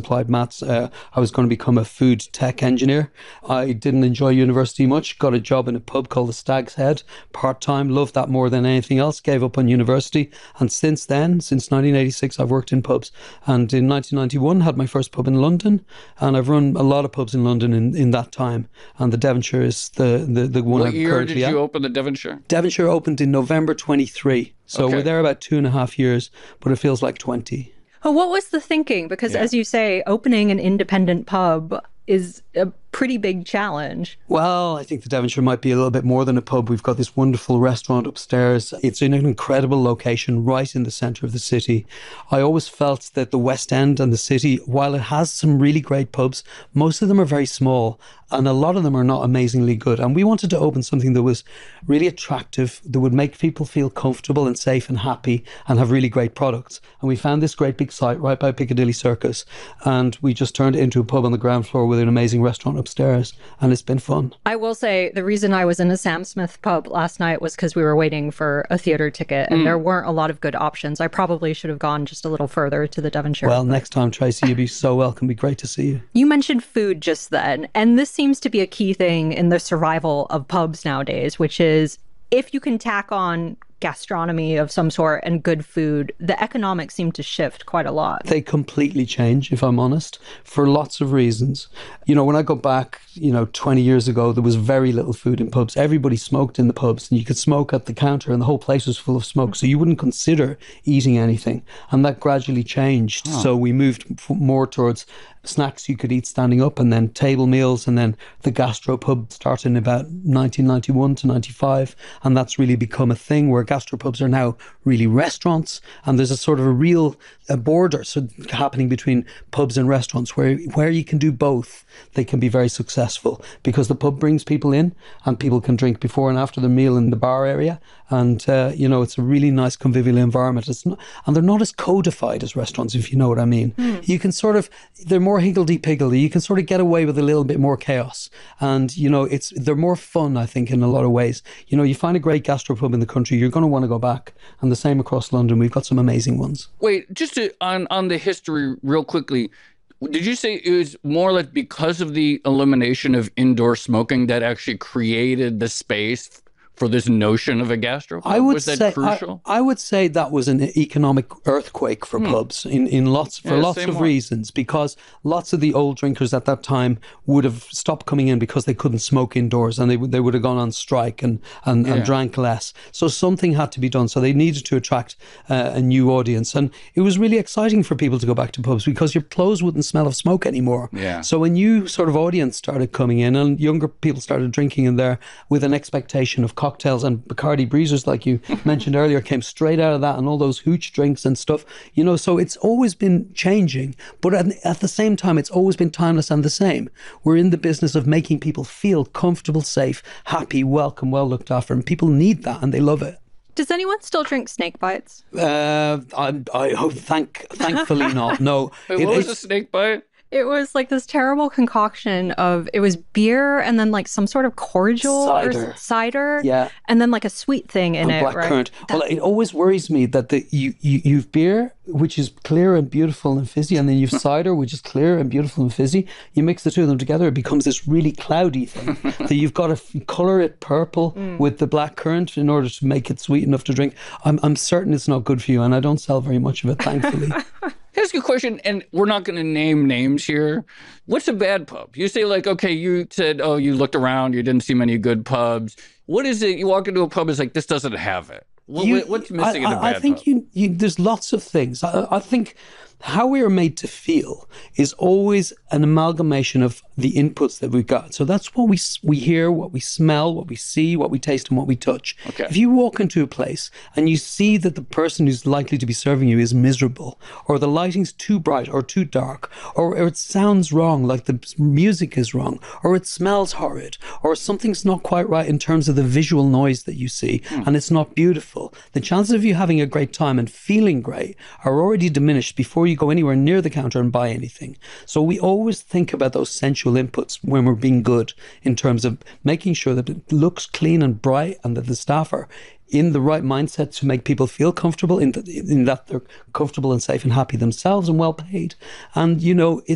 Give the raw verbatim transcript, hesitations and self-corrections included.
applied maths. Uh, I was going to become a food tech engineer. I didn't enjoy university much. Got a job in a pub called the Stag's Head, part-time. Loved that more than anything else. Gave up on university. And since then, since nineteen eighty-six, I've worked in pubs. And in nineteen ninety-one, had my first pub in London. And I've run a lot of pubs in London in, in that time. And the Devonshire is the, the, the one what I'm year currently did you at. open the Devonshire? Devonshire opened in November twenty-three. So Okay. we're there about two and a half years, but it feels like twenty. Oh, what was the thinking? Because Yeah. as you say, opening an independent pub is a pretty big challenge. Well, I think the Devonshire might be a little bit more than a pub. We've got this wonderful restaurant upstairs. It's in an incredible location right in the centre of the city. I always felt that the West End and the city, while it has some really great pubs, most of them are very small and a lot of them are not amazingly good. And we wanted to open something that was really attractive, that would make people feel comfortable and safe and happy and have really great products. And we found this great big site right by Piccadilly Circus, and we just turned it into a pub on the ground floor with an amazing restaurant upstairs, and it's been fun. I will say the reason I was in a Sam Smith pub last night was because we were waiting for a theater ticket and Mm. there weren't a lot of good options. I probably should have gone just a little further to the Devonshire. Well, next time, Tracy, you'd be so welcome. It'd be great to see you. You mentioned food just then, and this seems to be a key thing in the survival of pubs nowadays, which is if you can tack on gastronomy of some sort and good food, the economics seem to shift quite a lot. They completely change, if I'm honest, for lots of reasons. You know, when I go back, you know, twenty years ago, there was very little food in pubs. Everybody smoked in the pubs and you could smoke at the counter and the whole place was full of smoke. So you wouldn't consider eating anything. And that gradually changed. Huh. So we moved f- more towards snacks you could eat standing up, and then table meals, and then the gastropub started in about nineteen ninety-one to ninety-five, and that's really become a thing where gastropubs are now really restaurants, and there's a sort of a real a border so happening between pubs and restaurants where where you can do both. They can be very successful because the pub brings people in and people can drink before and after the meal in the bar area, and uh, you know, it's a really nice convivial environment. It's not, and they're not as codified as restaurants, if you know what I mean. Mm. You can sort of, they're more higgledy-piggledy. You can sort of get away with a little bit more chaos, and you know, it's they're more fun, I think, in a lot of ways. You know, you find a great gastropub in the country, you're going to want to go back, and the same across London. We've got some amazing ones. Wait, just to, on on the history real quickly, did you say it was more like because of the elimination of indoor smoking that actually created the space for this notion of a gastropub? I would was that say crucial? I, I would say that was an economic earthquake for Hmm. pubs in, in lots for Yeah, lots same of one. reasons, because lots of the old drinkers at that time would have stopped coming in because they couldn't smoke indoors, and they would they would have gone on strike and and, Yeah. and drank less. So something had to be done. So they needed to attract uh, a new audience, and it was really exciting for people to go back to pubs because your clothes wouldn't smell of smoke anymore. Yeah. So a new sort of audience started coming in, and younger people started drinking in there with an expectation of cocktails, and Bacardi breezers, like you mentioned earlier, came straight out of that, and all those hooch drinks and stuff. You know, so it's always been changing, but at, at the same time, it's always been timeless and the same. We're in the business of making people feel comfortable, safe, happy, welcome, well looked after, and people need that, and they love it. Does anyone still drink snake bites? Uh, I, I hope, thank, thankfully not. No. Wait, It- what was it's- a snake bite? It was like this terrible concoction of, it was beer and then like some sort of cordial Cider. or s- cider. Yeah. And then like a sweet thing in and it, black right? currant. Well, it always worries me that the you, you you've beer, which is clear and beautiful and fizzy, and then you've cider, which is clear and beautiful and fizzy. You mix the two of them together, it becomes this really cloudy thing. that you've got to f- color it purple with the black currant in order to make it sweet enough to drink. I'm I'm certain it's not good for you, and I don't sell very much of it, thankfully. Can I ask you a question? And we're not going to name names here. What's a bad pub? You say like, okay, you said, oh, you looked around, you didn't see many good pubs. What is it? You walk into a pub, it's like, this doesn't have it. What, You- what's missing I, in a I- bad I think pub? you, you there's lots of things. I, I think how we are made to feel is always an amalgamation of the inputs that we've got. So that's what we s- we hear, what we smell, what we see, what we taste, and what we touch. Okay. If you walk into a place and you see that the person who's likely to be serving you is miserable, or the lighting's too bright or too dark, or, or it sounds wrong, like the music is wrong, or it smells horrid, or something's not quite right in terms of the visual noise that you see, and it's not beautiful, the chances of you having a great time and feeling great are already diminished before you go anywhere near the counter and buy anything. So we always think about those sensual inputs when we're being good, in terms of making sure that it looks clean and bright and that the staff are in the right mindset to make people feel comfortable, in, the, in that they're comfortable and safe and happy themselves and well paid. And, you know,